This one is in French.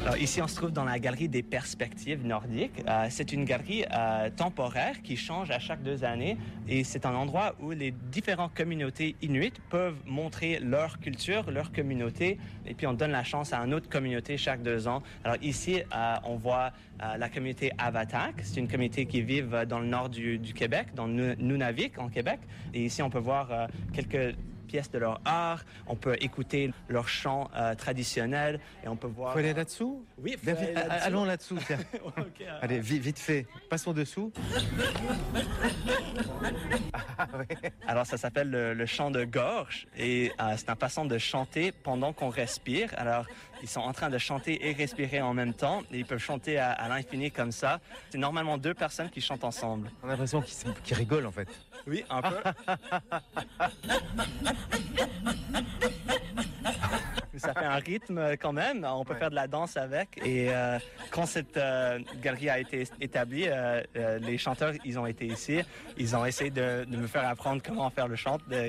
Alors ici, on se trouve dans la galerie des perspectives nordiques. C'est une galerie temporaire qui change à chaque 2 années et c'est un endroit où les différentes communautés inuites peuvent montrer leur culture, leur communauté et puis on donne la chance à une autre communauté chaque 2 ans. Alors ici, on voit la communauté Avatak. C'est une communauté qui vit dans le nord du Québec, dans Nunavik, en Québec. Et ici, on peut voir quelques pièces de leur art, on peut écouter leurs chants traditionnels et on peut voir... Faut aller là-dessous? Oui, allons là-dessous. Okay, allez, vite fait, passons dessous. Alors ça s'appelle le chant de gorge et c'est une façon de chanter pendant qu'on respire. Alors ils sont en train de chanter et respirer en même temps et ils peuvent chanter à l'infini comme ça. C'est normalement 2 personnes qui chantent ensemble. On a l'impression qu'ils rigolent en fait. Oui, un peu. Ça fait un rythme quand même, on peut faire de la danse avec. Et quand cette galerie a été établie, les chanteurs, ils ont été ici, ils ont essayé de me faire apprendre comment faire le chant.